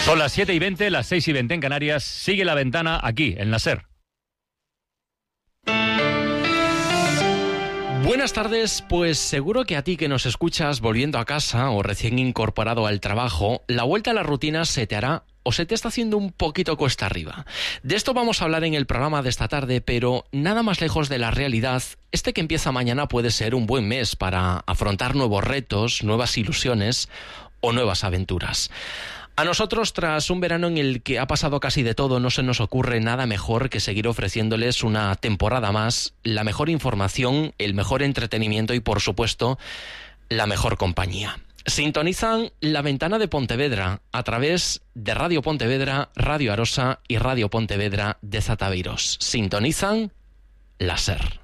Son las 7:20, las 6:20 en Canarias. Sigue La Ventana aquí, en la SER. Buenas tardes, pues seguro que a ti que nos escuchas volviendo a casa o recién incorporado al trabajo, la vuelta a la rutina se te hará o se te está haciendo un poquito cuesta arriba. De esto vamos a hablar en el programa de esta tarde, pero nada más lejos de la realidad, este que empieza mañana puede ser un buen mes para afrontar nuevos retos, nuevas ilusiones o nuevas aventuras. A nosotros, tras un verano en el que ha pasado casi de todo, no se nos ocurre nada mejor que seguir ofreciéndoles una temporada más, la mejor información, el mejor entretenimiento y, por supuesto, la mejor compañía. Sintonizan La Ventana de Pontevedra a través de Radio Pontevedra, Radio Arosa y Radio Pontevedra de Zataviros. Sintonizan la SER.